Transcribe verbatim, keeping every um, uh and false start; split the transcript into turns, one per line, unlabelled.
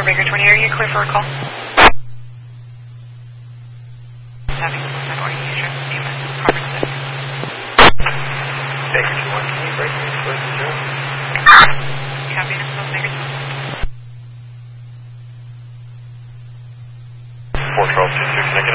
Baker twenty, are you clear for a call? Having an orientation, name is Providence.
Baker two one, can you break me clear for zero?
Copy, this is Baker two.
four twelve two two, connected